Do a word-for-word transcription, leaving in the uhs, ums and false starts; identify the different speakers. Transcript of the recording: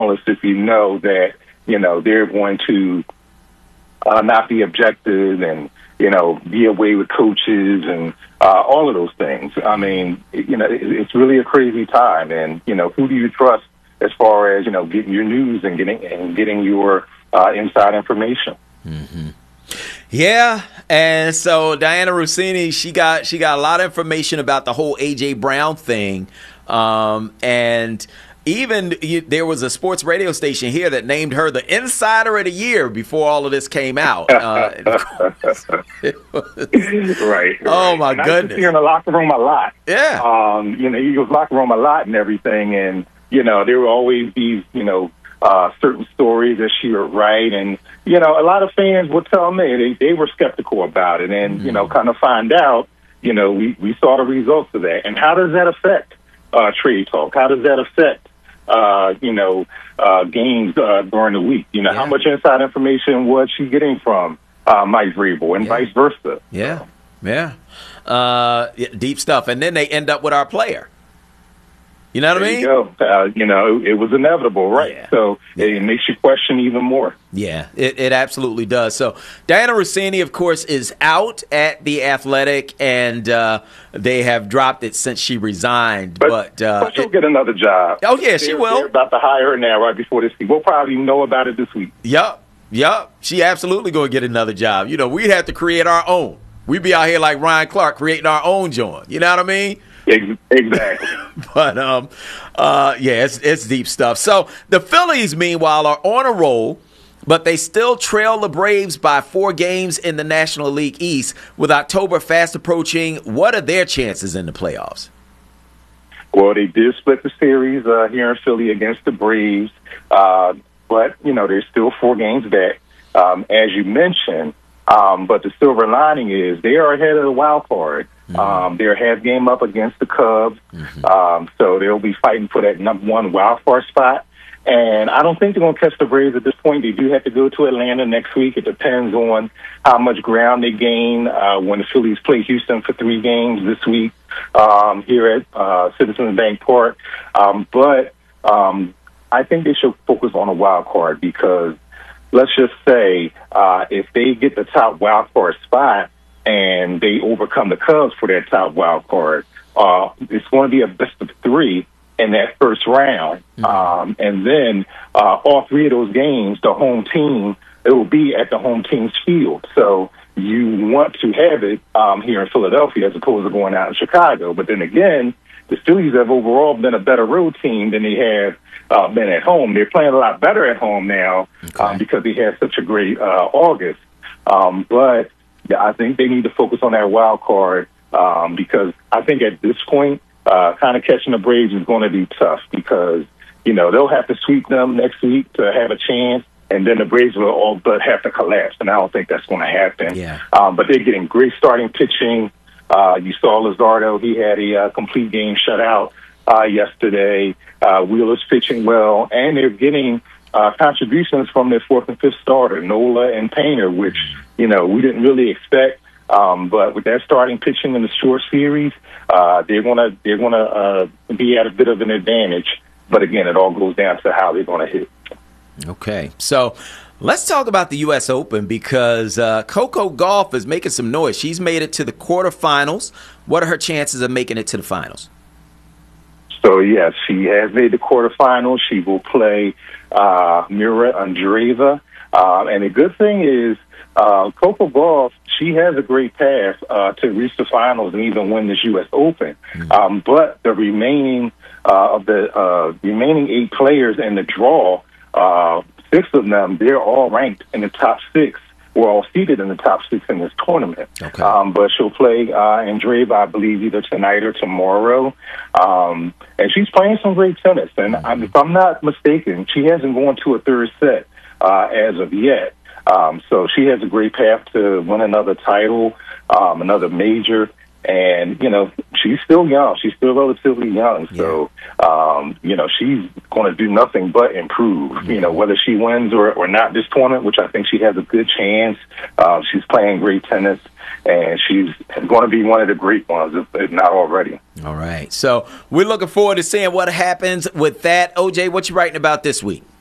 Speaker 1: journalists if you know that, you know, they're going to uh, not be objective and, you know, be away with coaches and uh, all of those things. I mean, you know, it, it's really a crazy time. And, you know, who do you trust as far as, you know, getting your news and getting and getting your uh, inside information?
Speaker 2: Mm-hmm. Yeah, and so Diana Russini, she got she got a lot of information about the whole A J Brown thing, um, and even you, there was a sports radio station here that named her the Insider of the Year before all of this came out. Uh, was,
Speaker 1: right.
Speaker 2: Oh
Speaker 1: right.
Speaker 2: my
Speaker 1: and
Speaker 2: goodness!
Speaker 1: I see her in the locker room a lot.
Speaker 2: Yeah.
Speaker 1: Um, you know, Eagles locker room a lot and everything, and you know, there will always be, you know, uh, certain stories that she would write, and you know, a lot of fans would tell me they, they were skeptical about it, and mm-hmm. you know, kind of find out, you know, we, we saw the results of that, and how does that affect uh, trade talk? How does that affect, uh, you know, uh, games uh, during the week? You know, yeah. how much inside information was she getting from uh, Mike Vrabel, and yeah. vice versa?
Speaker 2: Yeah, yeah, uh, yeah, deep stuff, and then they end up with our player. You know what
Speaker 1: there
Speaker 2: I mean?
Speaker 1: You go. Uh, you know, it, it was inevitable, right?
Speaker 2: Yeah.
Speaker 1: So
Speaker 2: yeah.
Speaker 1: it makes you question even more.
Speaker 2: Yeah, it, it absolutely does. So Diana Russini, of course, is out at The Athletic, and uh, they have dropped it since she resigned. But,
Speaker 1: but,
Speaker 2: uh,
Speaker 1: but she'll
Speaker 2: it,
Speaker 1: get another job.
Speaker 2: Oh, yeah, she
Speaker 1: they're,
Speaker 2: will.
Speaker 1: They're about to hire her now right before this week. We'll probably know about it this week.
Speaker 2: Yup, yup. She absolutely going to get another job. You know, we'd have to create our own. We'd be out here like Ryan Clark creating our own joint. You know what I mean?
Speaker 1: Exactly.
Speaker 2: But, um, uh, yeah, it's, it's deep stuff. So the Phillies, meanwhile, are on a roll, but they still trail the Braves by four games in the National League East. With October fast approaching, what are their chances in the playoffs?
Speaker 1: Well, they did split the series uh, here in Philly against the Braves, uh, but, you know, they're still four games back, um, as you mentioned. Um, but the silver lining is they are ahead of the wild card. Mm-hmm. Um, they're a half game up against the Cubs, mm-hmm. um, so they'll be fighting for that number one wild card spot. And I don't think they're going to catch the Braves at this point. They do have to go to Atlanta next week. It depends on how much ground they gain uh, when the Phillies play Houston for three games this week um, here at uh, Citizens Bank Park. Um, but um, I think they should focus on a wild card because let's just say uh, if they get the top wild card spot and they overcome the Cubs for that top wild card, uh, it's going to be a best of three in that first round. Mm-hmm. Um, and then uh, all three of those games, the home team, it will be at the home team's field. So you want to have it um, here in Philadelphia as opposed to going out in Chicago. But then again, the Phillies have overall been a better road team than they have uh, been at home. They're playing a lot better at home now okay. um, because they had such a great uh, August. Um, but yeah, I think they need to focus on that wild card um, because I think at this point, uh, kind of catching the Braves is going to be tough because, you know, they'll have to sweep them next week to have a chance, and then the Braves will all but have to collapse, and I don't think that's going to happen.
Speaker 2: Yeah.
Speaker 1: Um, but they're getting great starting pitching. Uh, you saw Luzardo. He had a uh, complete game shutout uh, yesterday. Uh, Wheeler's pitching well, and they're getting uh, contributions from their fourth and fifth starter, Nola and Painter, which, you know, we didn't really expect. Um, but with that starting pitching in the short series, uh, they're going to they're going to uh, be at a bit of an advantage. But again, it all goes down to how they're going to hit.
Speaker 2: Okay, so let's talk about the U S Open because uh, Coco Gauff is making some noise. She's made it to the quarterfinals. What are her chances of making it to the finals?
Speaker 1: So, yes, she has made the quarterfinals. She will play uh, Mira Andreeva. Uh, and the good thing is uh, Coco Gauff, she has a great path uh, to reach the finals and even win this U S Open. Mm-hmm. Um, but the remaining uh, of the uh, remaining eight players in the draw, uh, six of them, they're all ranked in the top six. We're all seated in the top six in this tournament. Okay. Um, but she'll play uh, Andreeva, I believe, either tonight or tomorrow. Um, and she's playing some great tennis. And mm-hmm. I'm, if I'm not mistaken, she hasn't gone to a third set uh, as of yet. Um, so she has a great path to win another title, um, another major. And, you know, she's still young. She's still relatively young. So, um, you know, she's going to do nothing but improve, mm-hmm. you know, whether she wins or, or not this tournament, which I think she has a good chance. Uh, she's playing great tennis, and she's going to be one of the great ones, if, if not already.
Speaker 2: All right. So we're looking forward to seeing what happens with that. O J, what you writing about this week?